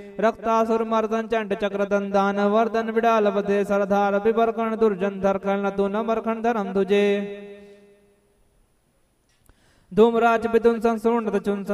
रक्तासुर मर्दन चंड चक्र दंदान वर्धन विडाल बधे सरदार विवर्कण दुर्जन धरकर्ण तू न मरखण धर्म तुझे धूमराज विदुन संसूर्ण चुन